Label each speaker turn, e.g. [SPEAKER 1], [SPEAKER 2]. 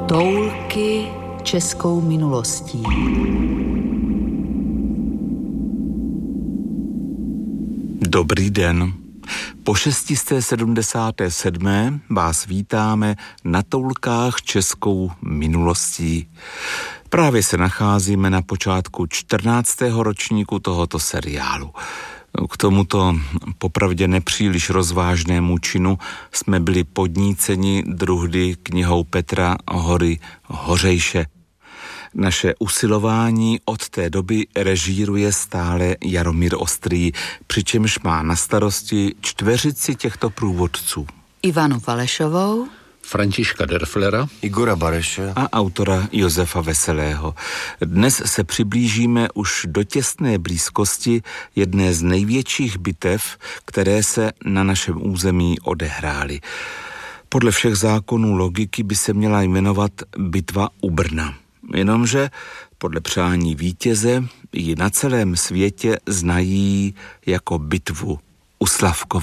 [SPEAKER 1] Toulky českou minulostí.
[SPEAKER 2] Dobrý den. Po 677. vás vítáme na Toulkách českou minulostí. Právě se nacházíme na počátku 14. ročníku tohoto seriálu. K tomuto popravdě nepříliš rozvážnému činu jsme byli podníceni druhdy knihou Petra Hory Hořejše. Naše usilování od té doby režíruje stále Jaromír Ostrý, přičemž má na starosti čtveřici těchto průvodců.
[SPEAKER 1] Ivanu Valešovou,
[SPEAKER 3] Františka Derflera,
[SPEAKER 4] Igora Bareše
[SPEAKER 2] a autora Josefa Veselého. Dnes se přiblížíme už do těsné blízkosti jedné z největších bitev, které se na našem území odehrály. Podle všech zákonů logiky by se měla jmenovat bitva u Brna. Jenomže podle přání vítěze ji na celém světě znají jako bitvu u Slavkova.